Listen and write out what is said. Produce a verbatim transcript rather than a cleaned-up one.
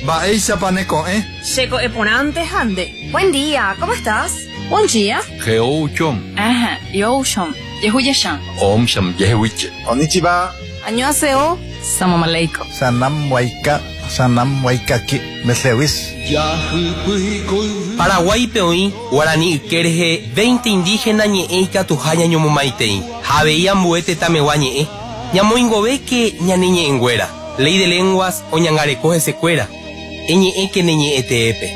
Baeisa paneco, ¿eh? Checo eponante hande. Buen día, ¿cómo estás? Buen día. Geouchom. Ajá, yoshom. Yehuyashan. Om sham yehuiche. Konnichiwa. Annyeonghaseyo. Salam aleikum. Sanam waika, sanam waikaki, mesewis. Paraguay peoí, guaraní kerje veinte indígenas ñe'eika tuhaña ñomomaitei. Javeía muete tameguá ñe'e. Ñamoingove que ñaneñe enguera. Ley de lenguas o ñangarecoje secuera. Eñe'e que neñe'e teepe.